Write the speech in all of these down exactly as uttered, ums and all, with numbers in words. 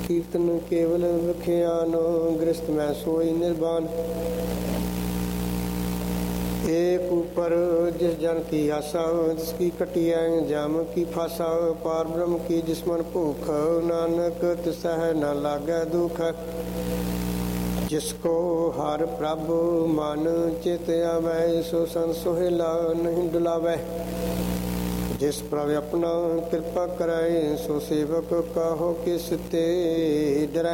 कीर्तन केवल विख्यान, गृहस्थ मैं सोई निर्वाण। एक ऊपर जिस जन की आशा, जिसकी कटिया जाम की फासा। पार ब्रह्म की जिसमन भूख, नानक तिसह न लागे दुख। जिसको हर प्रभु मन चित आवे, सो संत सोहेला नहीं डुलावे। जिस प्रभु अपना कृपा कराए, सो सेवक काहो किस ते डरै।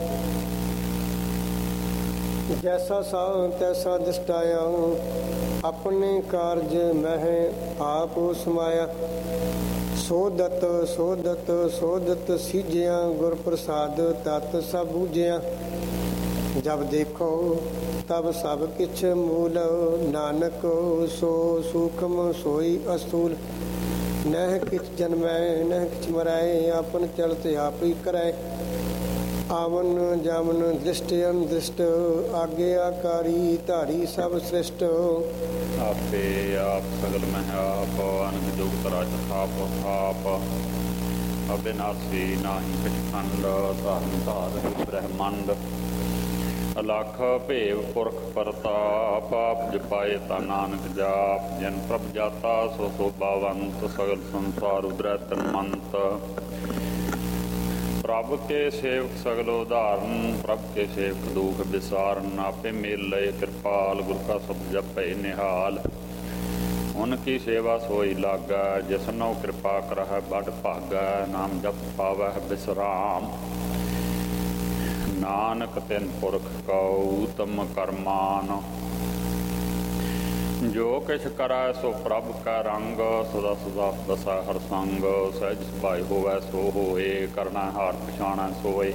जैसा सा तैसा दिष्टाया, अपने कार्य मह आप समाया। सोदत सोदत सोदत सीजिया, गुर प्रसाद तत् सब बूझिया। जब देखो तब सब किछ मूल, नानक सो सूक्ष्म सोई अस्थूल। नह किछ जन्मै नह किछ मरै, आपन चलत आप ही करै। आवन जावन दृष्ट अनदृष्ट, आज्ञाकारी धारी सब सृष्ट। आपे आप सगल मह आप, अनंद जुगत राज थाप थाप। अविनाशी नाही किछ खंड, धर्म धारक ब्रह्मंड। अलख भेव पुरख परताप, आप जपाए ता नानक जाप। जिन प्रभ जाता सो शोभावंत, सगल संसार उदरै तन्मंत। प्रभ के सेवक सगल उदाहरण, प्रभ के सेवक दुख विसारन। आपे मेल लय कृपाल, गुर का शब्द जपै निहाल। उनकी सेवा सोई लागा, जिसनो कृपा करह बड़ भागा। नाम जप पावह विश्राम, नानक तिन पुरख कौ उत्तम करमान। जो किछ करै सो प्रभ का रंग, सदा सदा दसा हर संग। सहज सुभाए होवै सो होए, करना हार पछाणै सोए।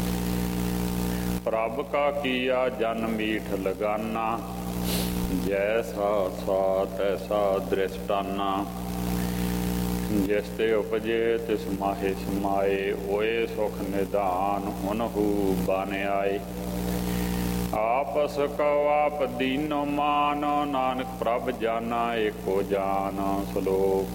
प्रभ का किया जन मीठ लगाना, जैसा सा तैसा दृष्टाना। जिस ते उपजे तिस माहे समाए, ओए सुख निदान हुनहु बाने आए। आपस कौ आप दीनो मान, नानक प्रभ जाना एको जान। श्लोक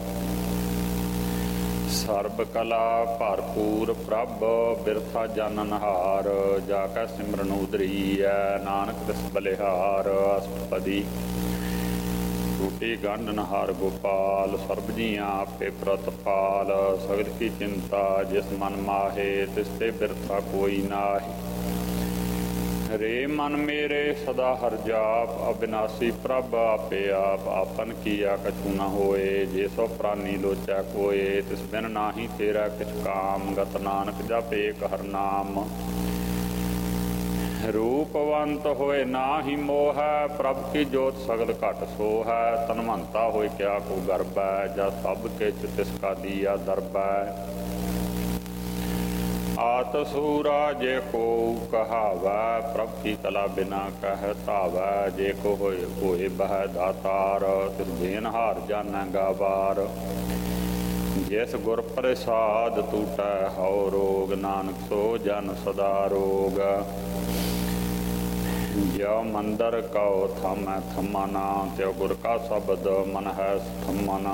सर्ब कला भरपूर प्रभ, बिरथा जाननहार। जाकै सिमरन उदरीऐ, नानक तिस बलिहार। अष्टपदी टूटी गंढनहार गोपाल, सर्ब जियां आपे प्रतपाल। सगल की चिंता जिस मन माहे, तिस ते बिरथा कोई नाहि। रे मन मेरे सदा हर जाप, अविनाशी प्रभ आपे आप। आपन किया कछु न होए, जे सो प्राणी लोचै कोए। तिस बिन नाही तेरा किछ काम, गत नानक जप एक हर नाम। रूपवंत होए नाही मोह, प्रभ की जोत सगल घट सोहै। तनवंता होए क्या को गर्बै, जा सब किछ तिसका दिया दरबै। आत सूरा जे को कहावै, प्रभ की कला बिना कह धावै। जे को होए होए बह दातार, तिस देनहार जानै गावार। जिस गुर प्रसाद टूटै हौ रोग, नानक सो जन सदा रोग। ज्यो मंदर कौ थमै थमन, त्यो गुर का शब्द मन है थमन।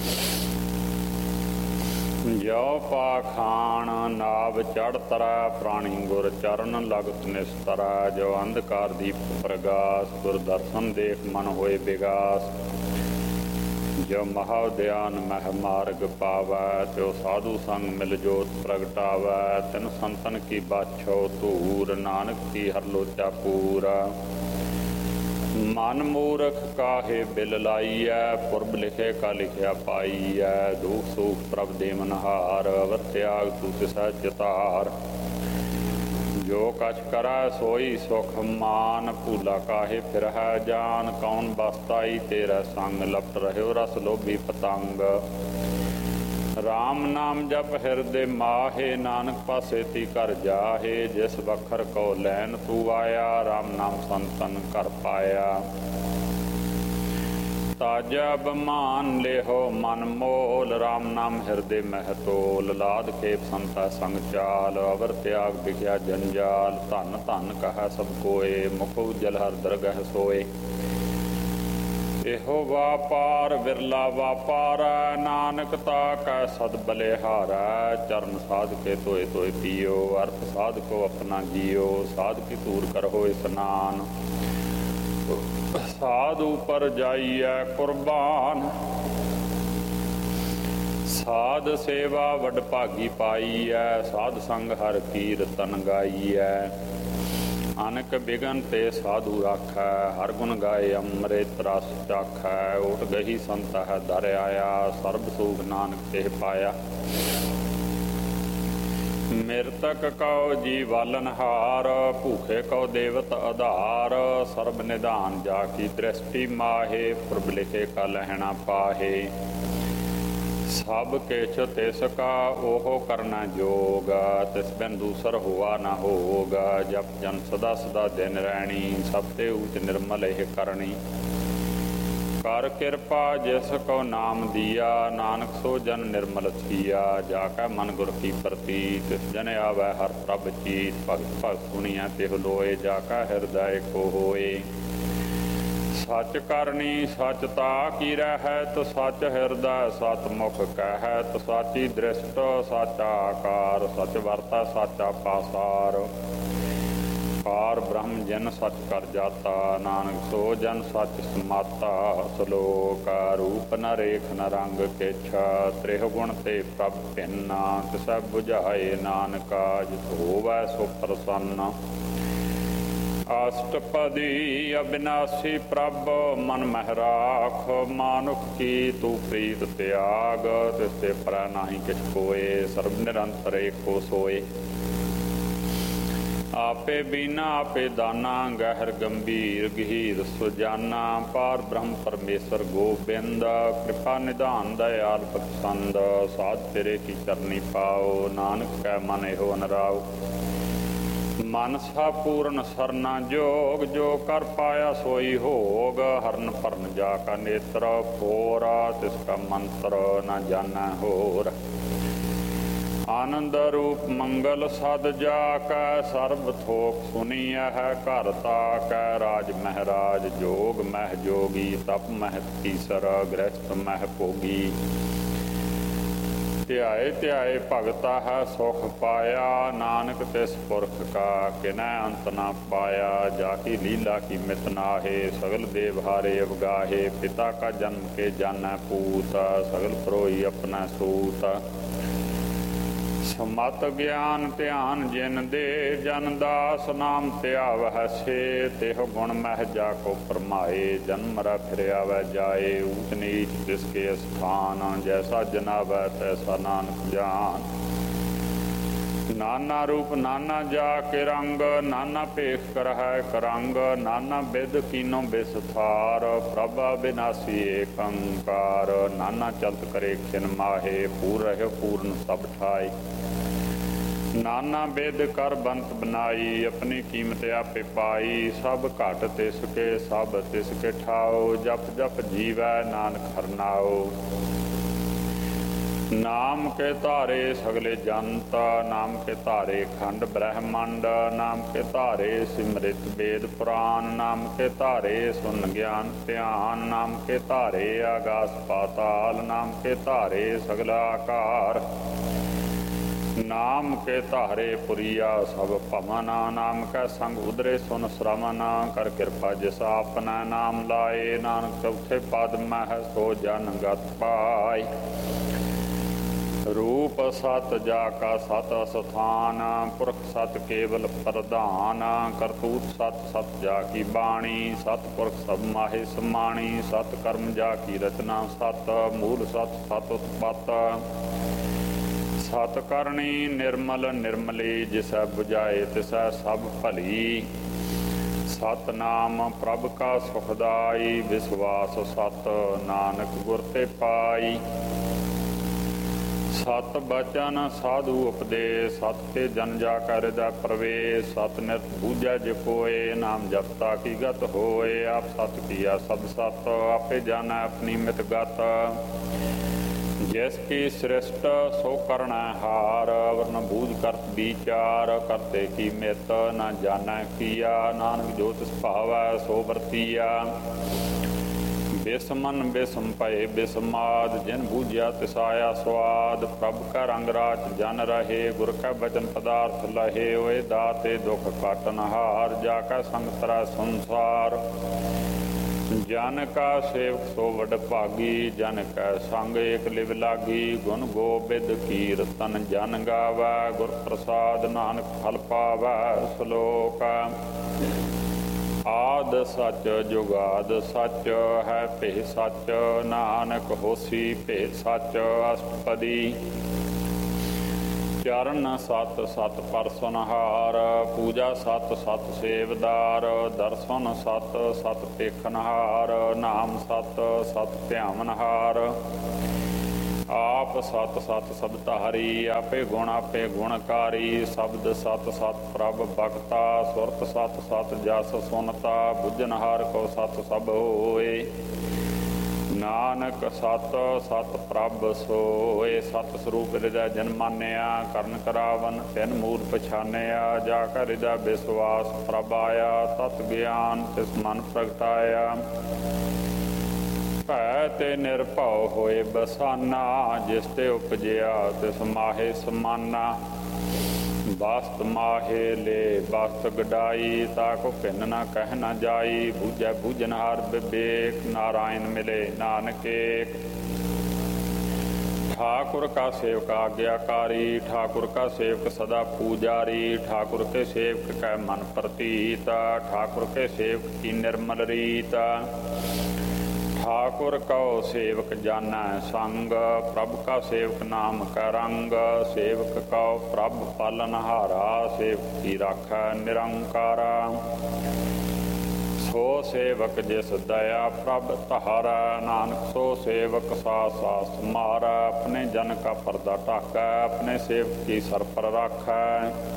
ज्यो पाखाण नाव चढ़ तरै, प्राणी गुर चरण लगत निस्तरै। जो अंधकार दीप प्रगास, गुर दर्शन देख मन होए विगास। जो महाध्यान मह मार्ग पावै, त्यो साधु संग मिल जोत प्रगटावै। तिन संतन की बाछो धूर, नानक की हर लोचा पूरा। मन मूर्ख काहे बिल लाइयै, पुरब लिखे का लिखिया पाइयै। दुख सुख प्रभ देवनहार, अवर त्याग तू तिसै चितार। जो कछ करै सोई सुख मान, भूला काहे फिरहै जान। कौन बसताई तेरा संग, लपट रह्यो रस लोभी पतंग। राम नाम जप हिरदे माहे, नानक पासे ती कर जाहे। जिस बखर को लैन तू आया, राम नाम संतन कर पाया। ताजा बमान लेहो मन मोल, राम नाम हिरदे मह तोल। लाद खेप संता संग चाल, अवर त्याग बिख्या जंजाल। धन धन कह सब कोए, मुख उजल हर दरगह सोए। ਇਹੋ ਵਾਪਾਰ ਵਿਰਲਾ ਵਾਪਾਰੈ, ਨਾਨਕ ਤਾ ਕੈ ਸਦ ਬਲਿਹਾਰੈ। ਚਰਨ ਸਾਧ ਕੇ ਧੋਏ ਧੋਏ ਪੀਓ, ਅਰਥ ਸਾਧ ਕੋ ਆਪਣਾ ਜੀਓ। ਸਾਧ ਕੀ ਧੂਰ ਕਰੋ ਇਸਨਾਨ, ਸਾਧ ਉਪਰ ਜਾਈਐ ਕੁਰਬਾਨ। ਸਾਧ ਸੇਵਾ ਵਡ ਭਾਗੀ ਪਾਈਐ, ਸਾਧ ਸੰਗ ਹਰ ਕੀਰਤਨ ਗਾਈਐ। ਅਨਕ ਬਿਗਨ ਤੇ ਸਾਧੂ ਰਾਖੈ, ਹਰ ਗੁਣ ਗਾਏ ਅੰਮ੍ਰਿਤ ਰਸ ਚਾਖੈ। ਓਟ ਗਹੀ ਸੰਤ ਹੈ ਦਰ ਆਇਆ, ਸਰਬ ਸੂਖ ਨਾਨਕ ਤੇ ਪਾਇਆ। ਮਿਰਤਕ ਕਉ ਜੀ ਵਾਲਨਹਾਰ, ਭੂਖੇ ਕਉ ਦੇਵਤ ਆਧਾਰ। ਸਰਬ ਨਿਧਾਨ ਜਾ ਕੀ ਦ੍ਰਿਸ਼ਟੀ ਮਾਹੇ, ਪੁਰਬ ਲਿਖੇ ਕਾ ਲਹਿਣਾ ਪਾਹੇ। ਸਭ ਕਿਛ ਤਿਸ ਕਾ ਉਹ ਕਰਨਾ ਜੋਗ, ਤਿਸ ਬਿਨ ਦੂਸਰ ਹੋਆ ਨਾ ਹੋਗ। ਜਪ ਜਨ ਸਦਾ ਸਦਾ ਦਿਨ ਰਹਿਣੀ, ਸਭ ਤੇ ਊਚ ਨਿਰਮਲ ਇਹ ਕਰਨੀ। ਕਰ ਕਿਰਪਾ ਜਿਸ ਕੋ ਨਾਮ ਦੀਆ, ਨਾਨਕ ਸੋ ਜਨ ਨਿਰਮਲ ਥੀਆ। ਜਾ ਕੈ ਮਨ ਗੁਰ ਕੀ ਪ੍ਰਤੀਤ, ਤਿਸ ਜਨ ਆਵੈ ਹਰ ਪ੍ਰਭ ਚੀਤ। ਭਗਤ ਭਗਤ ਸੁਣੀਐ ਤਿਹੁ ਲੋਏ, ਜਾ ਕੈ ਹਿਰਦੈ ਕੋ ਹੋਏ। ਸੱਚ ਕਰਨੀ ਸੱਚ ਤਾ ਕੀ ਰਹਿਤ, ਸੱਚ ਹਿਰਦੈ ਸਤ ਮੁਖ ਕਹਿਤ। ਸਾਚੀ ਦ੍ਰਿਸ਼ਟ ਸਾਚਾ ਆਕਾਰ, ਸੱਚ ਵਰਤੈ ਸਾਚਾ ਪਾਸਾਰ। ਪਾਰ ਬ੍ਰਹਮ ਜਿਨ ਸੱਚ ਕਰ ਜਾਤਾ, ਨਾਨਕ ਸੋ ਜਨ ਸੱਚ ਸਮਾਤਾ। ਸਲੋਕ ਰੂਪ ਨ ਰੇਖ ਨ ਰੰਗ ਕਿਛ, ਤ੍ਰਿਹ ਗੁਣ ਤੇ ਪ੍ਰਭ ਭਿੰਨ। ਤਿਸੈ ਬੁਝਾਏ ਨਾਨਕਾ, ਜਿਸ ਹੋਵੈ ਸੋ ਪ੍ਰਸੰਨ। ਅਸ਼ਟਪਦੀ ਅਬਿਨਾਸੀ ਪ੍ਰਭ ਮਨ ਮਹਿ ਰਾਖ। ਮਾਨੁਖ ਕੀ ਤੂੰ ਪ੍ਰੀਤ ਤਿਆਗ, ਤਿਸ ਤੇ ਪਰੈ ਨਾਹੀ ਕਿਛ ਕੋਏ। ਸਰਬ ਨਿਰੰਤਰ ਏਕੋ ਸੋਏ। ਆਪੇ ਬੀਨਾ ਆਪੇ ਦਾਨਾ, ਗਹਿਰ ਗੰਭੀਰ ਗਹੀਰ ਸੁਜਾਨਾ। ਪਾਰ ਬ੍ਰਹਮ ਪਰਮੇਸ਼ਰ ਗੋਬਿੰਦ, ਕਿਰਪਾ ਨਿਧਾਨ ਦਇਆਲ ਬਖਸ਼ੰਦ। ਸਾਧ ਤੇਰੇ ਕੀ ਕਰਨੀ ਪਾਓ, ਨਾਨਕ ਕੈ ਮਨ ਇਹੋ ਅਨਰਾਓ। ਮਨ ਸਾ ਪੂਰਨ ਸਰਨਾ ਜੋਗ, ਜੋ ਕਰ ਪਾਇਆ ਸੋਈ ਹੋਗ। ਹਰਨ ਭਰਨ ਜਾ ਕਾ ਨੇਤਰ ਫੋਰ, ਤਿਸ ਕਾ ਮੰਤਰ ਨਾ ਜਾਣੈ ਹੋਰ। ਆਨੰਦ ਰੂਪ ਮੰਗਲ ਸਦ ਜਾ ਕੈ, ਸਰਬ ਥੋਕ ਸੁਣੀਐ ਹੈ ਘਰ ਤਾ ਕੈ। ਰਾਜ ਮਹਿਰਾਜ ਜੋਗ ਮਹਿ ਜੋਗੀ, ਤਪ ਮਹਿ ਤੀਸਰ ਗ੍ਰਸਤ ਮਹਿ ਭੋਗੀ। ਧਿਆਏ ਧਿਆਏ ਭਗਤਾ ਹੈ ਸੁਖ ਪਾਇਆ, ਨਾਨਕ ਤਿਸ ਪੁਰਖ ਕਾ ਕਿਨੈ ਅੰਤ ਨਾ ਪਾਇਆ। ਜਾ ਕੀ ਲੀਲਾ ਕੀ ਮਿਤ ਨਾਹੇ, ਸਗਲ ਦੇਵ ਹਾਰੇ ਅਵਗਾਹੇ। ਪਿਤਾ ਕਾ ਜਨਮ ਕੇ ਜਾਣੈ ਪੂਤ, ਸਗਲ ਪਰੋਈ ਆਪਣਾ ਸੂਤ। ਸਮਤ ਗਿਆਨ ਧਿਆਨ ਜਿਨ ਦੇ, ਜਨ ਦਾਸ ਨਾਮ ਧਿਆਵਹਿ ਸੇ। ਤਿਹੁ ਗੁਣ ਮਹਿ ਜਾ ਕੋ ਪਰਮਾਏ, ਜਨਮ ਮਰੈ ਫਿਰ ਆਵੈ ਜਾਏ। ਊਚ ਨੀਚ ਤਿਸ ਕੇ ਅਸਥਾਨ, ਜੈਸਾ ਜਨਾਵੈ ਤੈਸਾ ਨਾਨਕ ਜਾਨ। ਨਾਨਾ ਰੂਪ ਨਾਨਾ ਜਾ ਕੇ ਰੰਗ, ਨਾਨਾ ਭੇਖ ਕਰਹਿ ਕਰੰਗ। ਨਾਨਾ ਬਿਧ ਕੀਨੋ ਬਿਸਥਾਰ, ਪ੍ਰਭ ਅਬਿਨਾਸੀ ਏਕ ਓੰਕਾਰ। ਨਾਨਾ ਚਲਤ ਕਰੇ ਖਿਨ ਮਾਹੇ, ਪੂਰ ਰਹਿ ਪੂਰਨ ਸਭ ਠਾਏ। ਨਾਨਾ ਬਿਧ ਕਰ ਬੰਤ ਬਨਾਈ, ਆਪਣੀ ਕੀਮਤ ਆਪੇ ਪਾਈ। ਸਭ ਘਟ ਤਿਸ ਕੇ ਸਭ ਤਿਸ ਕੇ ਠਾਓ, ਜਪ ਜਪ ਜੀਵੈ ਨਾਨਕ ਹਰਨਾਓ। ਨਾਮ ਕੇ ਧਾਰੇ ਸਗਲੇ ਜੰਤ, ਨਾਮ ਕੇ ਧਾਰੇ ਖੰਡ ਬ੍ਰਹਮੰਡ। ਨਾਮ ਕੇ ਧਾਰੇ ਸਿਮਰਿਤ ਵੇਦ ਪੁਰਾਨ, ਨਾਮ ਕੇ ਧਾਰੇ ਸੁਨ ਗਿਆਨ ਧਿਆਨ। ਨਾਮ ਕੇ ਧਾਰੇ ਆਗਾਸ ਪਾਤਾਲ, ਨਾਮ ਕੇ ਧਾਰੇ ਸਗਲਾ ਆਕਾਰ। ਨਾਮ ਕੇ ਧਾਰੇ ਪੁਰੀਆ ਸਭ ਭਵਨ, ਨਾਮ ਕੈ ਸੰਗ ਉਦਰੇ ਸੁਨ ਸ਼ਰਵਨ। ਕਰ ਕਿਰਪਾ ਜਿਸ ਆਪਨਾ ਨਾਮ ਲਾਏ, ਨਾਨਕ ਚੌਥੇ ਪਦ ਮਹਿ ਸੋ ਜਨ ਗਤ ਪਾਏ। ਰੂਪ ਸਤ ਜਾ ਕਾ ਸਤ ਅਸਥਾਨ, ਪੁਰਖ ਸਤ ਕੇਵਲ ਪ੍ਰਧਾਨ। ਕਰਤੂਤ ਸਤ ਸਤ ਜਾ ਕੀ ਬਾਣੀ, ਸਤ ਪੁਰਖ ਸਭ ਮਾਹੇ ਸਮਾਣੀ। ਸਤ ਕਰਮ ਜਾ ਕੀ ਰਚਨਾ ਸਤ, ਮੂਲ ਸਤ ਸਤ ਉਤਪਤ। ਸਤ ਕਰਨੀ ਨਿਰਮਲ ਨਿਰਮਲੀ, ਜਿਸੈ ਬੁਝਾਏ ਤਿਸੈ ਸਭ ਭਲੀ। ਸਤਨਾਮ ਪ੍ਰਭ ਕਾ ਸੁਖਦਾਈ, ਵਿਸ਼ਵਾਸ ਸਤ ਨਾਨਕ ਗੁਰ ਤੇ ਪਾਈ। ਸਤ ਬਚਨ ਸਾਧੂ ਉਪਦੇਸ਼, ਸਤ ਤੇ ਜਨ ਜਾ ਕੈ ਹਿਰਦੈ ਪ੍ਰਵੇਸ਼। ਸਤ ਨਿਤ ਬੂਝੈ ਜੇ ਕੋਏ, ਨਾਮ ਜਪਤਾ ਕੀ ਗਤ ਹੋਏ। ਆਪ ਸਤ ਕੀਆ ਸਭ ਸਤ, ਆਪੇ ਜਾਣੈ ਆਪਣੀ ਮਿਤ ਗਤ। ਜਿਸ ਕੀ ਸ੍ਰਿਸ਼ਟ ਸੋ ਕਰਣੈ ਹਾਰ, ਵਰਨ ਬੂਝ ਕਰਤ ਵਿਚਾਰ। ਕਰਤੇ ਕੀ ਮਿਤ ਨਾ ਜਾਣੈ ਕੀਆ, ਨਾਨਕ ਜੋ ਤਿਸ ਭਾਵੈ ਸੋ ਵਰਤੀਆ। ਬਿਸਮਨ ਬਿਸਮ ਭਏ ਬਿਸਮਾਦ ਜਿਨ ਬੂਝਿਆ ਤਿਸ ਆਇਆ ਸਵਾਦ ਪ੍ਰਭ ਕਾ ਰੰਗ ਰਾਚ ਜਨ ਰਹੇ ਗੁਰ ਕਾ ਬਚਨ ਪਦਾਰਥ ਲਹੇ ਓਏ ਦਾਤੇ ਦੁਖ ਕਾਟਨ ਹਾਰ ਜਾ ਕਾ ਸੰਗ ਤਰਾ ਸੰਸਾਰ ਜਨ ਕਾ ਸੇਵਕ ਸੋ ਵਡ ਭਾਗੀ ਜਨ ਕੈ ਸੰਗ ਏਕ ਲਿਵ ਲਾਗੀ ਗੁਣ ਗੋਬਿੰਦ ਕੀਰਤਨ ਜਨ ਗਾਵੈ ਗੁਰ ਪ੍ਰਸਾਦ ਨਾਨਕ ਫਲ ਪਾਵੈ ਸ਼ਲੋਕ ਆਦ ਸੱਚ ਜੁਗਾਦ ਸੱਚ ਹੈ ਭੇ ਸੱਚ ਨਾਨਕ ਹੋਸੀ ਭੇ ਸੱਚ ਅਸ਼ਟਪਦੀ ਚਰਨ ਸਤ ਸਤ ਪਰਸਨਹਾਰ ਪੂਜਾ ਸਤ ਸਤ ਸੇਵਦਾਰ ਦਰਸ਼ਨ ਸਤ ਸਤ ਪੇਖਨਹਾਰ ਨਾਮ ਸਤ ਸਤ ਧਿਆਵਨਹਾਰ ਆਪ ਸਤ ਸਤ ਸਬਤਾਰੀ ਆਪੇ ਗੁਣ ਆਪੇ ਗੁਣਕਾਰੀ ਸ਼ਬਦ ਸਤ ਸਤ ਪ੍ਰਭ ਬਖਤਾ ਸੁਰਤ ਸਤ ਸਤ ਜਸ ਸੁਨਤਾ ਬੁੱਝਨਹਾਰ ਕੋ ਸਤ ਸਭ ਹੋਏ ਨਾਨਕ ਸਤ ਸਤ ਪ੍ਰਭ ਸੋਏ ਸਤ ਸਰੂਪ ਹਿਰਦੈ ਜਨ ਮਾਨਿਆ ਕਰਨ ਕਰਾਵਨ ਤਿਨ ਮੂਲ ਪਛਾਨਿਆ ਜਾ ਕਾ ਹਿਰਦੈ ਵਿਸ਼ਵਾਸ ਪ੍ਰਭ ਆਇਆ ਤਤ ਗਿਆਨ ਤਿਸ ਮਨ ਪ੍ਰਗਟਾਇਆ ਭੈ ਤੇ ਨਿਰਭਉ ਹੋਏ ਬਸਾਨਾ ਜਿਸ ਤੇ ਉਪਜਿਆ ਤਿਸ ਮਾਹੇ ਸਮਾਨਾ ਬਾਸਤ ਮਾਹੇ ਲੈ ਬਾਸਤ ਗਡਾਈ ਤਾ ਕੋ ਭਿੰਨ ਨਾ ਕਹਿ ਨਾ ਜਾਈ ਬੂਝੈ ਬੂਝਨਹਾਰ ਵਿਵੇਕ ਨਾਰਾਇਣ ਮਿਲੇ ਨਾਨਕ ਏਕ ठाकुर का सेवक आज्ञाकारी ठाकुर का सेवक सदा पूजारी ठाकुर के सेवक कै मन प्रतीत ठाकुर के सेवक की निर्मल रीत ठाकुर कौ सेवक जाना संग प्रभ का सेवक नाम का रंग सेवक कौ प्रभ पालनहारा सेवक की राखै निरंकारा सो सेवक जिस दया प्रभ तहारा नानक सो सेवक सा सास मारा अपने जन का पर्दा ढाकै अपने सेवक की सर पर राखै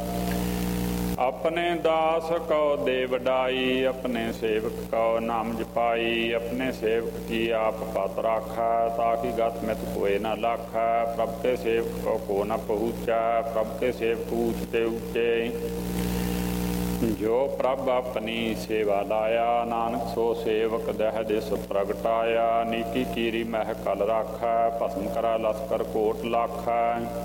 अपने दास को दे वडाई अपने सेवक को नाम जपाई अपने सेवक की आप पत राखै ताकि गत मित कोई न लाखै प्रभ के सेवक को को न पहुँचै प्रभ के सेवक ऊँचते ऊँचे जो प्रभ अपनी सेवा लाया नानक सो सेवक दह दिस प्रगटाया नीकी कीरी मह कल राखै भस्म करा लश्कर कोट लाखै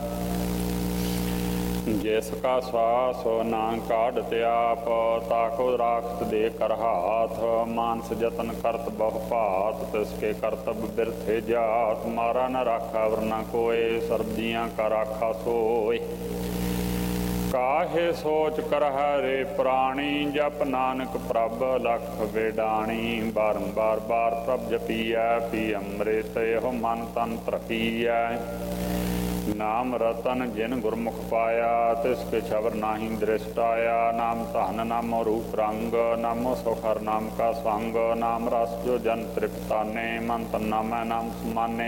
जिसका सास ना काढ़त आप ताको राखत दे कर हाथ मानस जतन करत बहु भात तिसके करतब बिरथे जात मारा न राखा वरना कोय सर्बजियाँ का राखा सोय काहे सोच कर रे प्राणी जप नानक प्रभ लख वेडाणी बारंबार बार प्रभ जपिया पी अमृत यह मन तन त्रपिया नाम रतन जिन गुरमुख पाया तिसके छबर नाही दृष्ट आया नाम धन नाम रूप रंग नामो सुखर नाम का संग नाम रस जो जन तृप्ताने मन तन नाम नाम समाने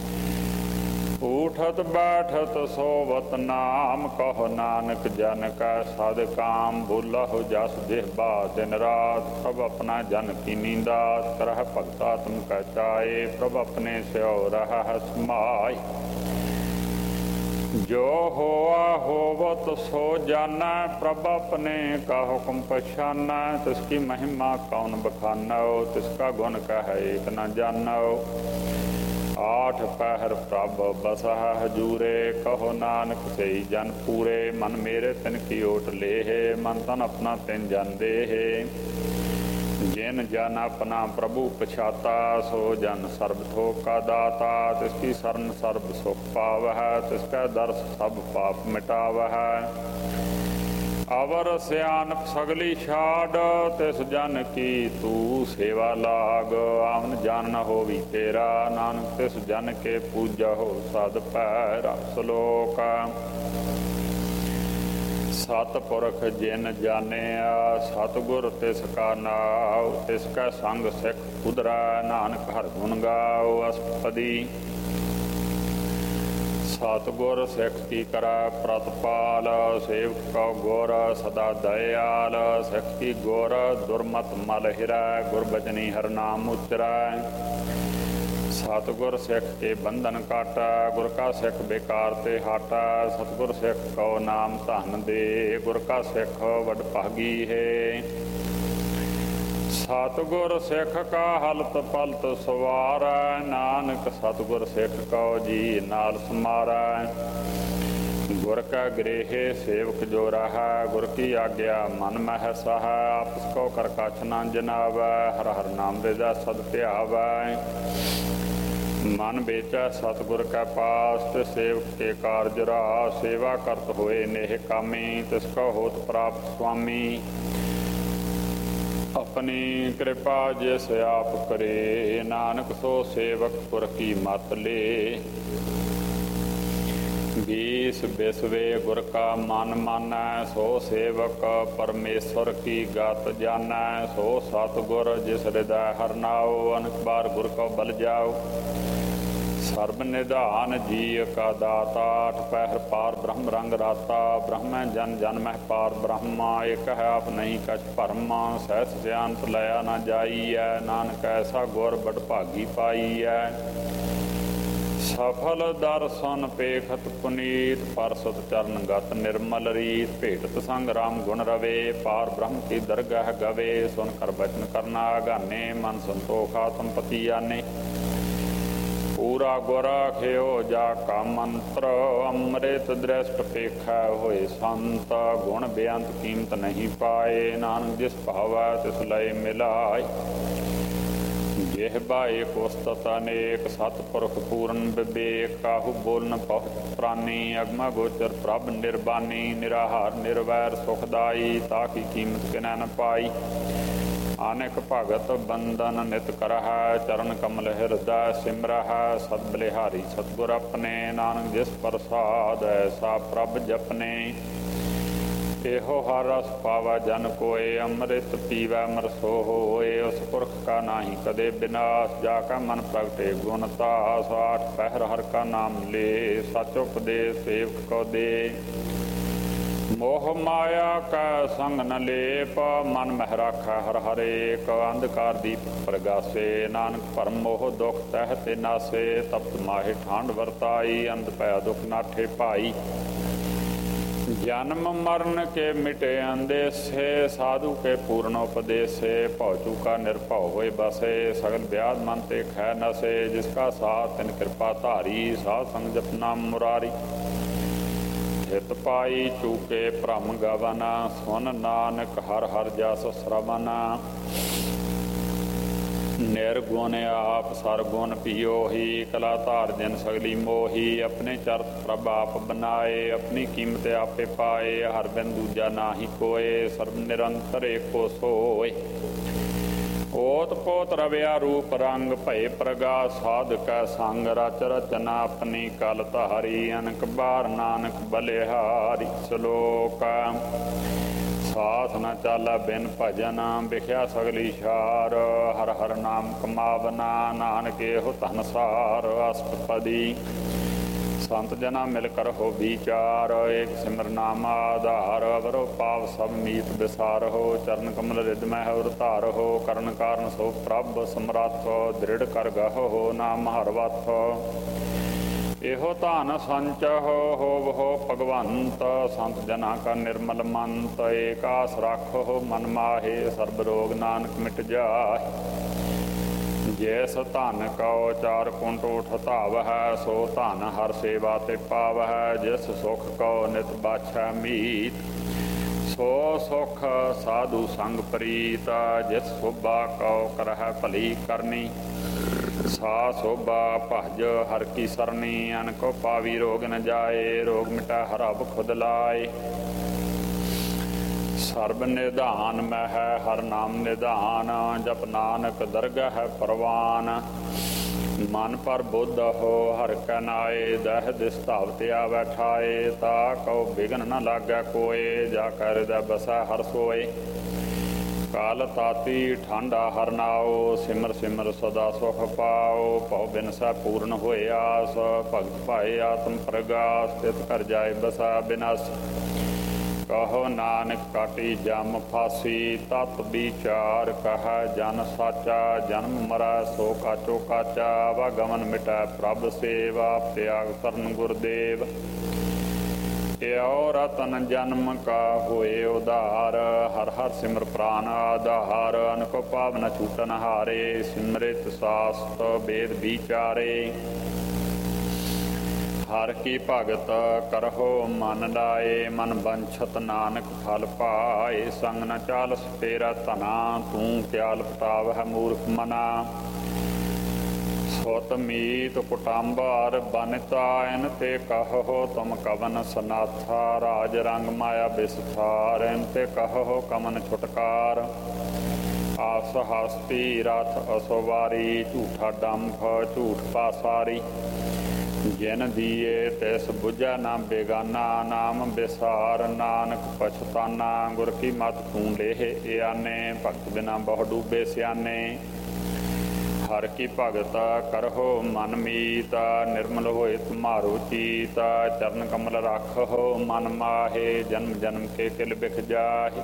उठत बैठत सोवत नाम कहो नानक जन का सद काम भूलहु जस जिह्वा दिन रात प्रभ अपना जन की नींदात करह भगता तुम कह चाहे प्रभ अपने स्यो रह समाय जो होआ होवत सो जाना प्रभ अपने का हुक्म पछाना तिसकी महिमा कौन बखानो तिसका गुण कह एक न जानो आठ पहर प्रभ बसह हजूरे कहो नानक सही जन पूरे मन मेरे तिन की ओट ले है मन तन अपना तिन जन दे है जिन जन अपना प्रभु पछाता सो जन सर्ब थोक का दाता तिसकी शरण सर्ब सुख पावह तिसका दर्श सब पाप मिटावह अवर सियानप सगली छाड़ तिस जन की तू सेवा लाग आवन जन होवी तेरा नानक तिस जन के पूजा हो सद पैरा श्लोक सतपुरख जिन जाने सतगुर तिसका नाव तिसका संग सिख उदरा नानक हर गुण गाओ अष्टपदी सतगुर सिख की करा प्रतपाल सेवक को गुर सदा दयाल सिख की गुर दुर्मत मल हिरा गुरबचनी हर नाम उचरा सतगुर सिख के बंधन काटा गुर का सिख बेकार ते हाटा सतगुर सिख को नाम धन दे गुर का सिख वड भागी है ਸਤਿਗੁਰ ਸਿੱਖ ਕਾ ਹਲਤ ਪਲਤ ਸਵਾਰੈ, ਨਾਨਕ ਸਤਿਗੁਰ ਸਿੱਖ ਕਉ ਜੀ ਨਾਲ ਸਮਾਰੈ। ਗੁਰ ਕਾ ਗ੍ਰਹਿ ਸੇਵਕ ਜੋ ਰਹੈ, ਗੁਰ ਕੀ ਆਗਿਆ ਮਨ ਮਹਿ ਸਹੈ। ਆਪਸ ਕੋ ਕਰ ਕਛ ਨਾ ਜਨਾਵੈ, ਹਰ ਹਰ ਨਾਮ ਰਜਾ ਸਦ ਧਿਆਵੈ। ਮਨ ਵੇਚੈ ਸਤਿਗੁਰ ਕੈ ਪਾਸ, ਤੇ ਸੇਵਕ ਕੇ ਕਾਰਜ ਰਾਸ। ਸੇਵਾ ਕਰਤ ਹੋਏ ਨੇਹ ਕਾਮੀ, ਤਿਸ ਕੋ ਹੋਤ ਪ੍ਰਾਪਤ ਸੁਆਮੀ। ਆਪਣੀ ਕਿਰਪਾ ਜਿਸ ਆਪ ਕਰੇ, ਨਾਨਕ ਸੋ ਸੇਵਕ ਗੁਰ ਕੀ ਮਤ ਲੇ। बीस बिसवे गुर का मन मानै, सो सेवक परमेश्वर की गात जानै। सो सतगुर जिस हृदय हर नाओ, अनेक बार गुर को बल जाओ। सर्ब निधान जी का दाता, आठ पहर पार ब्रह्म रंग राता। ब्रह्म जन जन मह पार ब्रह्मा, एक है आप नहीं कछ भरमा। सहस सियानत लया न जाई है, नानक ऐसा गुर बड़ भागी पाई है। सफल दर्शन पेखत पुनीत, परसत चरण गत निर्मल रीत। भेटत संग राम गुण रवे, पार ब्रह्म की दरगाह गवे। सुन कर बचन करना गाने, मन संतोख आत्म पति आने। पूरा गुर खेओ जा का मंत्र, अमृत दृष्ट पेखा होए संत। गुण बेअंत कीमत नहीं पाए, नानक जिस भावै तिस लय मिलाए। ਜਿਹਬਾ ਏਕ ਉਸਤਤ ਅਨੇਕ, ਸਤਿਪੁਰਖ ਪੂਰਨ ਵਿਵੇਕ। ਕਾਹੂ ਬੋਲਨ ਪਹੁੰਚ ਪ੍ਰਾਨੀ, ਅਗਮਾ ਗੋਚਰ ਪ੍ਰਭ ਨਿਰਬਾਨੀ। ਨਿਰਾਹਾਰ ਨਿਰਵੈਰ ਸੁਖਦਾਈ, ਤਾਕੀ ਕੀਮਤ ਕਿਨੈ ਨ ਪਾਈ। ਅਨੇਕ ਭਗਤ ਬੰਦਨ ਨਿਤ ਕਰਹਿ, ਚਰਨ ਕਮਲ ਹਿਰਦੈ ਸਿਮਰਹਿ। ਸਦ ਬਲਿਹਾਰੀ ਸਤਿਗੁਰ ਆਪਣੇ, ਨਾਨਕ ਜਿਸ ਪ੍ਰਸਾਦ ਐਸਾ ਪ੍ਰਭ ਜਪਨੇ। ਇਹੋ ਹਰ ਰਸ ਪਾਵਾ ਜਨ ਕੋਏ, ਅੰਮ੍ਰਿਤ ਪੀਵੈ ਮਰਸੋ ਹੋਏ। ਉਸ ਪੁਰਖ ਕਾ ਨਾਹੀ ਕਦੇ ਬਿਨਾਸ਼, ਜਾ ਕਾ ਮਨ ਪ੍ਰਗਟੇ ਗੁਣ ਤਾਸ। ਆਠ ਪਹਿਰ ਹਰ ਕਾ ਨਾਮ ਲੇ, ਸਚ ਉਪਦੇਸ ਸੇਵਕ ਕੋ ਦੇ। ਮੋਹ ਮਾਇਆ ਕਾ ਸੰਗ ਨ ਲੇਪ, ਮਨ ਮਹਿ ਰਾਖੈ ਹਰ ਹਰੇਕ। ਅੰਧਕਾਰ ਦੀਪ ਪ੍ਰਗਾਸੇ, ਨਾਨਕ ਭਰਮ ਮੋਹ ਦੁਖ ਤਹਿ ਤੇ ਨਾਸੇ। ਤਪਤ ਮਾਹੇ ਠਾਂਡ ਵਰਤਾਈ, ਅੰਧ ਭੈ ਦੁਖ ਨਾਠੇ ਭਾਈ। जन्म मरण के मिटे अंदेसे, साधु के पूर्ण उपदेसे। भौ चूका निर्भव होए बसे, सगल व्याध मन ते खै नसे। जिसका साथ तिन कृपा धारी, साध संग जपना मुरारी। हित पाई चूके भ्रम गवन, सुन नानक हर हर जस श्रवण। निर्गुण आप सरगुण पियो ही, कला धार जिन सगली मोही। अपने चरत प्रभ आप बनाए, अपनी कीमत आपे पाए। हर बिन दूजा नाहि कोय, सर्व निरंतर एको सोय। ओत पोत रविया रूप रंग, भय प्रगास साध कै संग। रच रचना अपनी कल धारी, अनक बार नानक बलिहारी। श्लोक साथ न चाला बिन भजन, बिख्या सगली शार। हर हर नाम कमावना, नानक एहो धन सार। अष्टपदी संत जना मिलकर हो विचार, एक सिमर नाम आधार। अवरो पाव सब मीत विसार हो, चरण कमल रिद मह और धार हो। करण कारण सो प्रभ समरथ, दृढ़ कर गह हो नाम हर वथ। ਇਹੋ ਧਨ ਸੰਚ ਹੋ ਹੋਵ ਹੋ ਭਗਵੰਤ, ਸੰਤ ਜਨਾ ਕਾ ਨਿਰਮਲ ਮੰਤ। ਏਕ ਆਸ ਰੱਖੋ ਮਨ ਮਾਹੇ, ਸਰਬ ਰੋਗ ਨਾਨਕ ਮਿਟ ਜਾਏ। ਜੈਸ ਧਨ ਕਉ ਚਾਰ ਕੁੰਟ ਉਠ ਧਾਵਹਿ, ਸੋ ਧਨ ਹਰ ਸੇਵਾ ਤੇ ਪਾਵਹਿ। ਜਿਸ ਸੁਖ ਕਉ ਨਿਤ ਬਾਛੈ ਮੀਤ, ਸੋ ਸੁਖ ਸਾਧੂ ਸੰਗ ਪ੍ਰੀਤ। ਜਿਸ ਸੋਭਾ ਕਉ ਕਰਹਿ ਭਲੀ ਕਰਨੀ, सा शोभा भज हर की सरनी। अनको पावी रोग न जाए, रोग मिटा हर अब खुद लाए। सर्ब निधान मैं है हर नाम निधान, जप नानक दरगाह है परवान। मन पर बुद्ध हो हर कै नाए, दह दिस धावते आवै ठाए। ता कहो बिघन न लागै कोय, जा कर हृदय बसै हर सोए। काल ताती ठंडा हर नाओ, सिमर सिमर सदा सुख पाओ। भव बिनसा पूर्ण होए आस, भगत पाए आत्म प्रगास। तित कर जाए बसा बिनास, कहो नानक काटी जम फासी। तत विचार कह जन साचा, जन्म मरै सो काचो काचा। वा गमन मिटै प्रभ सेवा, त्याग शरण गुरदेव। ਇਉ ਰਤਨ ਜਨਮ ਕਾ ਹੋਏ ਉਧਾਰ। ਹਰ ਹਰ ਸਿਮਰ ਪ੍ਰਾਨ ਆਧਾਰ। ਅਨਕੋ ਪਾਵ ਨ ਛੂਟਨ ਹਾਰੇ। ਸਿਮਰਿਤ ਸਾਸਤ ਵੇਦ ਵਿਚਾਰੇ। ਹਰ ਕੀ ਭਗਤ ਕਰਹੁ ਮਨ ਲਾਏ। ਮਨ ਬੰਛਤ ਨਾਨਕ ਫਲ ਪਾਏ। ਸੰਗ ਨ ਚਾਲਸ ਤੇਰਾ ਧਨਾ। ਤੂੰ ਕਿਆ ਲਪਟਾਵ ਹੈ ਮੂਰਖ ਮਨਾ। ਸੁਤ ਮੀਤ ਕੁਟੰਬਰ ਬਨਤਾ। ਇਨ ਤੇ ਕਹੋ ਤੁਮ ਕਵਨ ਸਨਾਥਾ। ਰਾਜ ਰੰਗ ਮਾਇਆ ਬਿਸਥਾਰ। ਇਨ ਤੇ ਕਹੋ ਕਮਨ ਛੁਟਕਾਰ। ਆਸ ਹਸਤੀ ਰਥ ਅਸਵਾਰੀ। ਝੂਠਾ ਡੰਫ ਝੂਠ ਪਾਸਾਰੀ। ਜਿਨ ਦੀਏ ਤਿਸ ਬੁਝੈ ਨਾ ਬੇਗਾਨਾ। ਨਾਮ ਬਿਸਾਰ ਨਾਨਕ ਪਛਤਾਨਾ। ਗੁਰ ਕੀ ਮਤ ਤੂੰ ਲੇਹ ਇਆਨੇ। ਭਗਤ ਬਿਨਾ ਬਹੁ ਡੂਬੇ ਸਿਆਨੇ। ਹਰ ਕੀ ਭਗਤ ਕਰਹੁ ਮਨ ਮੀਤ। ਨਿਰਮਲ ਹੋਏ ਤੁਮਾਰੋ ਚੀਤ। ਚਰਨ ਕਮਲ ਰਾਖਹੁ ਮਨ ਮਾਹੇ। ਜਨਮ ਜਨਮ ਕੇ ਕਿਲ ਬਿਖ ਜਾਹੇ।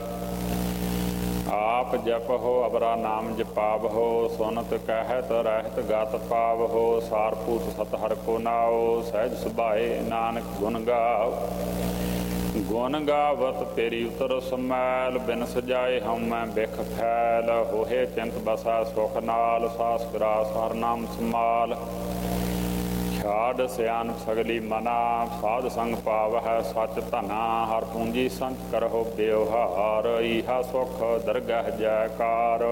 ਆਪ ਜਪਹੁ ਅਬਰਾ ਨਾਮ ਜਪਾਵਹੁ। ਸੁਨਤ ਕਹਿਤ ਰਹਿਤ ਗਤ ਪਾਵਹੁ। ਸਾਰਪੂਤ ਸਤ ਹਰਿ ਕੋ ਨਾਉ। ਸਹਿਜ ਸੁਭਾਏ ਨਾਨਕ ਗੁਣ ਗਾਓ। ਗੁਣ ਗਾਵਤ ਤੇਰੀ ਉਤਰ ਸਮੈਲ। ਬਿਨ ਸਜਾਏ ਹਉਮੈ ਬਿਖ ਫੈਲ। ਹੋਏ ਚਿੰਤ ਬਸਾ ਸੁਖ ਨਾਲ। ਸਾਸ ਗਰਾਸ ਹਰ ਨਾਮ ਸਮਾਲ। ਛਾੜ ਸਿਆਨ ਸਗਲੀ ਮਨਾ। ਸਾਧ ਸੰਗ ਪਾਵਹਿ ਸਚ ਧਨਾ। ਹਰ ਪੂੰਜੀ ਸੰਚ ਕਰਹੁ ਬਿਵਹਾਰ। ਇਹਾ ਸੁਖ ਦਰਗਹ ਜੈਕਾਰ।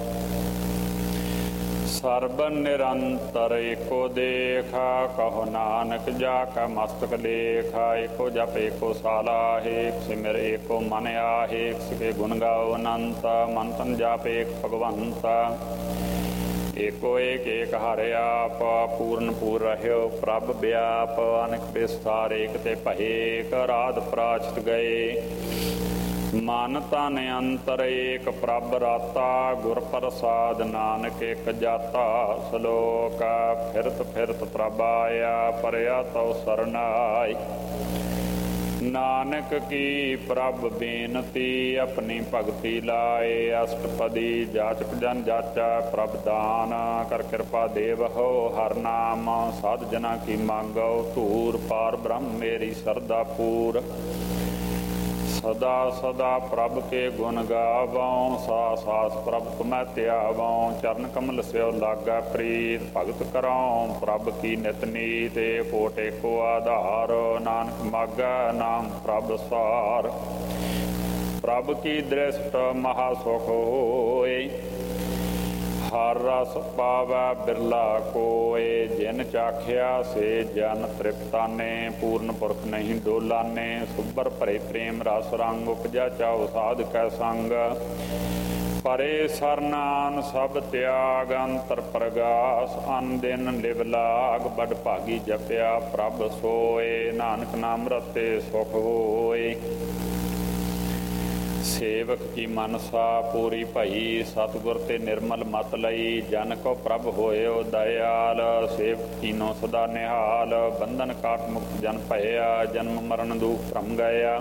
ਸਰਬ ਨਿਰੰਤਰ ਏਕੋ ਦੇਖ। ਕਹੋ ਨਾਨਕ ਜਾ ਕੈ ਮਸਤਕ ਲੇਖ। ਏਕੋ ਜਪ ਏਕੋ ਸਾਲਾਹੇ। ਸਿਮਰ ਏਕੋ ਮਨ ਆਹੇ। ਸਿਕੇ ਗੁਣ ਗਾਓ ਅਨੰਤ। ਮਨ ਤਨ ਜਾਪ ਏਕ ਭਗਵੰਤ। ਏਕੋ ਏਕ ਏਕ ਹਰਿ ਆਪ। ਪੂਰਨ ਪੂਰ ਰਹਿਓ ਪ੍ਰਭ ਵਿਆਪ। ਅਨੇਕ ਬਿਸਤਾਰ ਏਕ ਤੇ ਭਏ। ਏਕ ਰਾਧ ਪ੍ਰਾਚਿਤ ਗਏ। ਮਨ ਤਨ ਅੰਤਰ ਏਕ ਪ੍ਰਭ ਰਾਤਾ। ਗੁਰ ਪ੍ਰਸਾਦ ਨਾਨਕ ਇਕ ਜਾਤਾ। ਸਲੋਕ ਫਿਰਤ ਫਿਰਤ ਪ੍ਰਭ ਆਇਆ। ਪਰਿਆ ਤਉ ਸਰਨਾਈ। ਨਾਨਕ ਕੀ ਪ੍ਰਭ ਬੇਨਤੀ। ਆਪਣੀ ਭਗਤੀ ਲਾਏ। ਅਸ਼ਟਪਦੀ ਜਾਚਕ ਜਨ ਜਾਚਾ। ਪ੍ਰਭ ਦਾਨ ਕਰ ਕਿਰਪਾ ਦੇਵਹੁ। ਹਰ ਨਾਮ ਸਾਧ ਜਨਾ ਕੀ ਮੰਗਉ। ਧੂਰ ਪਾਰ ਬ੍ਰਹਮ ਮੇਰੀ ਸਰਦਾ ਪੂਰ। ਸਦਾ ਸਦਾ ਪ੍ਰਭ ਕੇ ਗੁਣ ਗਾਵਉ। ਸਾ ਸਾਸ ਪ੍ਰਭ ਤੁਮੈ ਧਿਆਵਉ। ਚਰਨ ਕਮਲ ਸਿਓ ਲਾਗਾ ਪ੍ਰੀਤ। ਭਗਤ ਕਰਾਉ ਪ੍ਰਭ ਕੀ ਨਿਤ ਨੀਤ। ਏਕੋਟ ਏਕੋ ਆਧਾਰ। ਨਾਨਕ ਮਾਗੈ ਨਾਮ ਪ੍ਰਭ ਸਾਰ। ਪ੍ਰਭ ਕੀ ਦ੍ਰਿਸ਼ਟ ਮਹਾ ਸੁਖ ਹੋਏ। ਹਰ ਰਸ ਪਾਵੈ ਬਿਰਲਾ ਕੋਏ। ਜਿਨ ਚਾਖਿਆ ਸੇ ਜਨ ਤ੍ਰਿਪਤਾਨੇ। ਪੂਰਨ ਪੁਰਖ ਨਹੀਂ ਡੋਲਾਨੇ। ਸੁਬਰ ਭਰੇ ਪ੍ਰੇਮ ਰਸ ਰੰਗ। ਉਪਜਾ ਚਾਉ ਸਾਧ ਕੈ ਸੰਗ। ਪਰੇ ਸਰਨਾਨ ਸਭ ਤਿਆਗ। ਅੰਤਰ ਪ੍ਰਗਾਸ ਅਨ ਦਿਨ ਲਿਵ ਲਾਗ। ਬੜ ਭਾਗੀ ਜਪਿਆ ਪ੍ਰਭ ਸੋਏ। ਨਾਨਕ ਨਾਮ ਰਤੇ ਸੁਖ ਹੋਏ। ਸੇਵਕ ਕੀ ਮਨਸਾ ਪੂਰੀ ਭਈ। ਸਤਿਗੁਰ ਤੇ ਨਿਰਮਲ ਮਤ ਲਈ। ਜਨ ਕੋ ਪ੍ਰਭ ਹੋਇਓ ਦਇਆਲ। ਸੇਵਕ ਕੀਨੋ ਸਦਾ ਨਿਹਾਲ। ਬੰਧਨ ਕਾਟ ਮੁਕਤ ਜਨ ਭਇਆ। ਜਨਮ ਮਰਨ ਦੁਖ ਭਰਮ ਗਿਆ।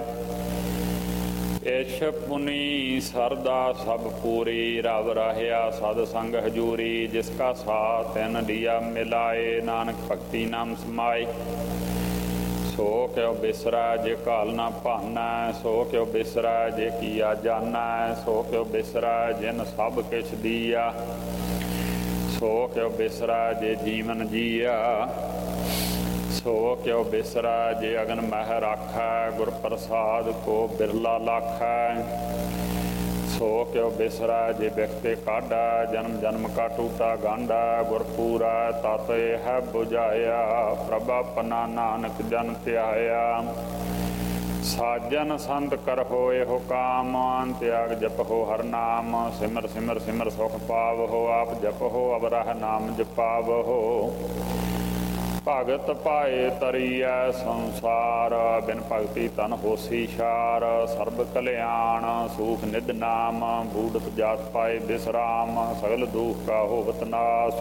ਇਛ ਪੁਨੀ ਸਰਦਾ ਸਭ ਪੂਰੀ। ਰਵ ਰਹਿਆ ਸਦ ਸੰਗ ਹਜੂਰੀ। ਜਿਸ ਕਾ ਸਾਥ ਤਿਨ ਲਿਆ ਮਿਲਾਏ। ਨਾਨਕ ਭਗਤੀ ਨਾਮ ਸਮਾਏ। ਸੋ ਕਿਉ ਬਿਸਰੈ ਜੇ ਘਾਲ ਨਾ ਭਾਨੈ। ਸੋ ਕਿਉ ਬਿਸਰੈ ਜੇ ਕੀਆ ਜਾਨੈ। ਸੋ ਕਿਉ ਬਿਸਰੈ ਜਿਨ ਸਭ ਕਿਛ ਦੀਆ। ਸੋ ਕਿਉ ਬਿਸਰੈ ਜੇ ਜੀਵਨ ਜੀਆ। ਸੋ ਕਿਉ ਬਿਸਰੈ ਜੇ ਅਗਨ ਮਹਿ ਰਾਖੈ। ਗੁਰ ਪ੍ਰਸਾਦ ਕੋ ਬਿਰਲਾ ਲਾਖੈ। ਸੋ ਕਿਉ ਬਿਸਰੈ ਜੇ ਬਿਖਤੇ ਕਾਢੈ। ਜਨਮ ਜਨਮ ਕਾ ਟੂਟਾ ਗਾਂਢੈ। ਗੁਰ ਪੂਰੈ ਤਤ ਹੈ ਬੁਝਾਇਆ। ਪ੍ਰਭ ਆਪਣਾ ਨਾਨਕ ਜਨ ਧਿਆਇਆ। ਸਾਜਨ ਸੰਤ ਕਰਹੁ ਇਹੋ ਕਾਮ। ਤਿਆਗ ਜਪਹੁ ਹਰ ਨਾਮ। ਸਿਮਰ ਸਿਮਰ ਸਿਮਰ ਸੁਖ ਪਾਵਹੁ। ਆਪ ਜਪਹੁ ਅਬਰਹ ਨਾਮ ਜਪਾਵਹੁ। ਭਗਤ ਪਾਏ ਤਰੀਐ ਸੰਸਾਰ। ਬਿਨ ਭਗਤੀ ਤਨ ਹੋਸੀ ਛਾਰ। ਸਰਬ ਕਲਿਆਣ ਸੂਖ ਨਿਧ ਨਾਮ। ਬੂੜਤ ਜਾਤ ਪਾਏ ਬਿਸਰਾਮ। ਸਗਲ ਦੁਖ ਕਾ ਹੋਵਤ ਨਾਸ।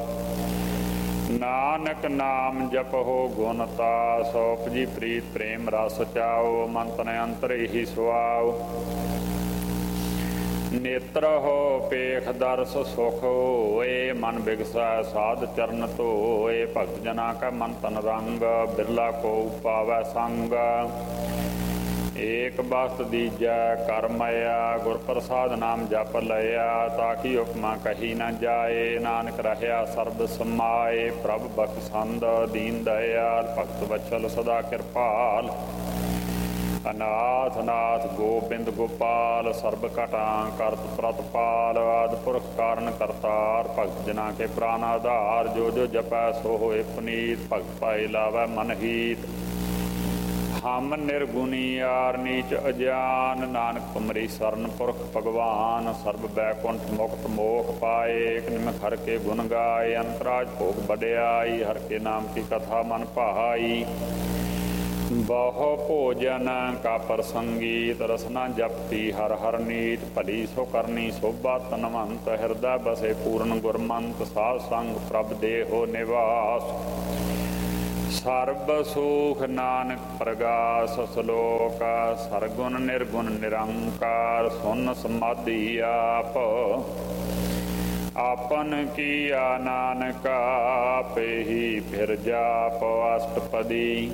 ਨਾਨਕ ਨਾਮ ਜਪਹੁ ਗੁਣ ਤਾਸ। ਉਪਜੀ ਪ੍ਰੀਤ ਪ੍ਰੇਮ ਰਸ ਚਾਉ। ਮਨ ਤਨ ਅੰਤਰ ਹੀ ਸੁਆਉ। ਨੇਤਰ ਹੋ ਪੇਖ ਦਰਸ ਸੁਖ ਹੋਏ। ਮਨ ਬਿਗਸੈ ਸਾਧ ਚਰਨ ਧੋਏ। ਭਗਤ ਜਨਾ ਕਾ ਮਨ ਤਨ ਰੰਗ। ਬਿਰਲਾ ਕੋ ਪਾਵੈ ਸੰਗ। ਏਕ ਬਸਤ ਦੀਜੈ ਕਰ ਮਇਆ, ਗੁਰ ਪ੍ਰਸਾਦ ਨਾਮ ਜਪ ਲਿਆ। ਤਾਕੀ ਹੁਕਮਾ ਕਹੀ ਨ ਜਾਏ, ਨਾਨਕ ਰਹਿਆ ਸਰਬ ਸਮਾਏ। ਪ੍ਰਭ ਬਖਸ਼ੰਦ ਦੀਨ ਦਇਆਲ, ਭਗਤ ਵਛਲ ਸਦਾ ਕਿਰਪਾਲ। ਅਨਾਥ ਨਾਥ ਗੋਬਿੰਦ ਗੋਪਾਲ, ਸਰਬ ਘਟਾਂ ਕਰਤ ਪ੍ਰਤਪਾਲ। ਆਦਿ ਪੁਰਖ ਕਾਰਨ ਕਰਤਾਰ, ਭਗਤ ਜਨਾ ਕੇ ਪ੍ਰਾਨ ਆਧਾਰ। ਜੋ ਜੋ ਜਪੈ ਸੋ ਹੋਏ ਪੁਨੀਤ, ਭਗਤ ਭਾਏ ਲਾਵੈ ਮਨ ਹੀਤ। ਹਮ ਨਿਰਗੁਣੀ ਯਾਰ ਨੀਚ ਅਜਾਨ, ਨਾਨਕ ਤੁਮਰੀ ਸਰਨ ਪੁਰਖ ਭਗਵਾਨ। ਸਰਬ ਬੈਕੁੰਠ ਮੁਕਤ ਮੋਖ ਪਾਏ, ਏਕ ਨਿਮਖ ਹਰਿ ਕੇ ਗੁਣ ਗਾਏ। ਅੰਤਰਾਜ ਭੋਗ ਬਡਿਆਈ, ਹਰਿ ਕੇ ਨਾਮ ਕੀ ਕਥਾ ਮਨ ਭਾਈ। ਬਹੁ ਭੋਜਨ ਕਾ ਪ੍ਰਸੰਗੀਤ, ਰਸਨਾ ਜਪਤੀ ਹਰ ਹਰ ਨੀਤ। ਭਲੀ ਸੋ ਕਰਨੀ ਸੋਭਾ ਤਨਵੰਤ, ਹਿਰਦੈ ਬਸੇ ਪੂਰਨ ਗੁਰਮੰਤ। ਸਾਧ ਸੰਗ ਪ੍ਰਭ ਦੇਹੋ ਨਿਵਾਸ, ਸਰਬ ਸੁਖ ਨਾਨਕ ਪ੍ਰਗਾਸ। ਸਲੋਕ ਸਰਗੁਣ ਨਿਰਗੁਣ ਨਿਰੰਕਾਰ, ਸੁਨ ਸਮਾਧੀ ਆਪ। ਆਪਨ ਕੀਆ ਨਾਨਕ ਆਪੇ ਹੀ ਫਿਰ ਜਾਪ। ਅਸ਼ਟਪਦੀ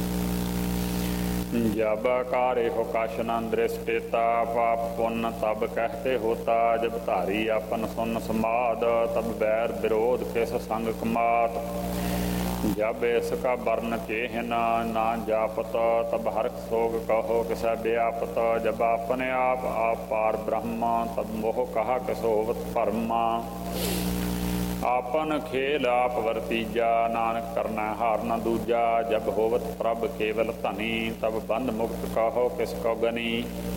जब कारे हो काशन दृष्टिता, पाप पुण्य तब कहते होता। जब धारी अपन सुन समाद, तब बैर विरोध किस संग कमात। जब इसका वर्ण चेहना ना जापत, तब हरख सोग कहो किस व्यापत। जब अपने आप आप पार ब्रह्म, तब मोह कहा किसोवत भरमा। आपन खेल आप वरतीजा, नानक करना हार न दूजा। जब होवत प्रभ केवल धनी, तब बंध मुक्त कहो किसको गनी।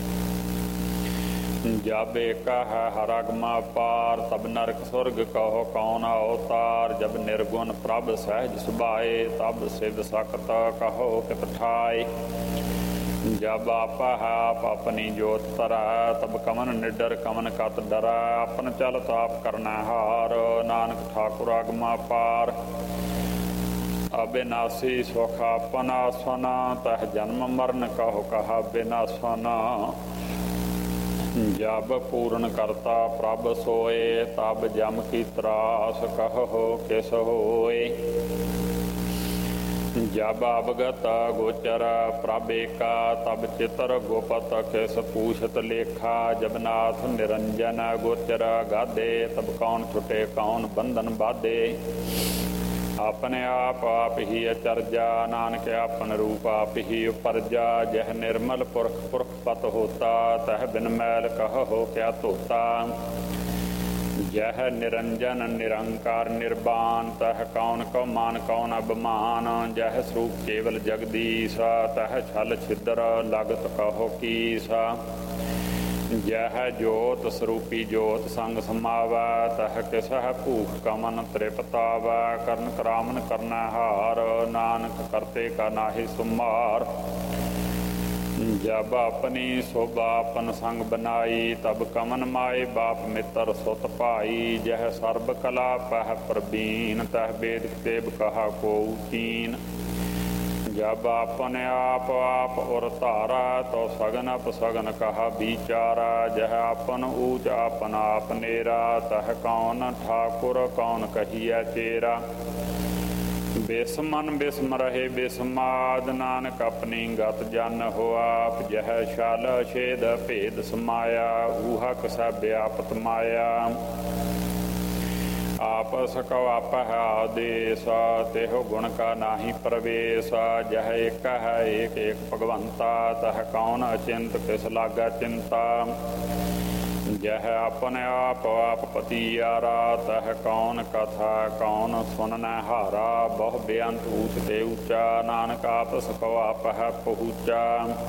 जब एक है हर अगमा पार, तब नरक स्वर्ग कहो कौन अवतार। जब निर्गुण प्रभ सहज सुभाए, तब शिव सकत कहो कित ठाय। जब आपा है आप अपनी जोत तरा, तब कमन निडर कमन कत डरा। अपन चलत आप करना हार, नानक ठाकुर आगमा पार। अविनाशी सुख अपन आसना, तह जन्म मरण कहो कहा विनाशना। जब पूर्ण करता प्रभ सोए, तब जम की त्रास कहो किस होए। जब अवगत गोचर प्रभ एका, तब चितर गोपत किस पूछत लेखा। जब नाथ निरंजन गोचर गाधे, तब कौन छुटे कौन बंधन बाधे। अपने आप आप ही अचरजा, नानक अपन रूप आप ही उपरजा। जह निर्मल पुरख पुरख पत होता, तह बिन मैल कहो क्या तोता। जह निरंजन निरंकार निर्बान, तह कौन को मान कौन अभिमान। जह स्वरूप केवल जगदीसा, तह छल छिद्र लगत कहो कीसा। जह जोत स्वरूपी जोत संग समावा, तह किसह भूख कमन त्रिपतावा। करन करामन करना हार, नानक करते का नाहि सुमार। जब अपनी शोभा अपन संग बनाई, तब कमन माए बाप मित्र सुत भाई। जह सर्ब कला पह प्रवीण, तह वेद तेब कहा को कीन। जब अपने आप आप उर धारा, तो सगन अपसगन कहा विचारा। जह अपन ऊच अपन आप नेरा, तह कौन ठाकुर कौन कहिया चेरा। बेसमन बिस्म रहे बिस्माद, नानक अपनी गत जन हो आप। जह शाल छेद भेद समाया, ऊहा कसा व्यापत माया। आपस को आप है आदेश, तेहो गुण का नाही प्रवेश। जह एक है एक एक भगवंता, तह कौन अचिंत किस लागा चिंता। जह अपने आप आप पतियारा, तह कौन कथा कौन सुनना हारा। बहु बेअंत ऊच ते ऊंचा, नानक आपस को आप है पहुँचा।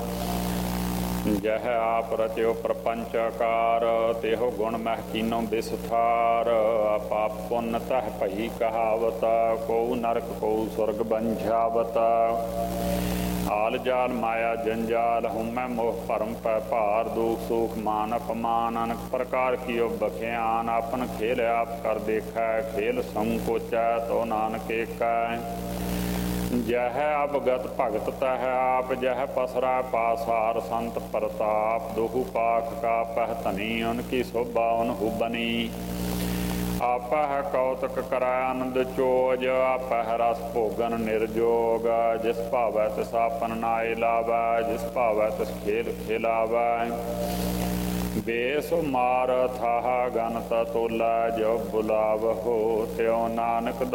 जह आप रचो प्रपंचकार, तेहो गुण मह कीनो विस्तार। आप आप पुण्य तह पही कहावत, को नरक को स्वर्ग बंझावत। आल जाल माया जंजाल, हूँ मैं मोह भरम पै भार। दुख सुख मान अपमान, अनेक प्रकार की बख्यान। अपन खेल आप कर देखा, खेल संकोचा तो नानक एका। जह अवगत भगत तह आप, जह पसरा पासार संत प्रताप। दोहु पाख का पह धनी, उनकी शोभा उनहु बनी। ਆਪਹਿ ਕੌਤਕ ਕਰੈ ਆਨੰਦ ਚੋਜ, ਆਪਹਿ ਰਸ ਭੋਗਨ ਨਿਰਜੋਗ। ਜਿਸ ਭਾਵੈ ਤਿਸ ਆਪਨ ਨਾਇ ਲਾਵੈ, ਜਿਸ ਭਾਵੈ ਤਿਸ ਖੇਲ ਖਿਲਾਵੈ। ਬੇਸ ਮਾਰ ਥਾਹ ਗਨਤ ਤੋਲਾ, ਜੋ ਬੁਲਾਵਹੁ ਤਿਉ ਨਾਨਕ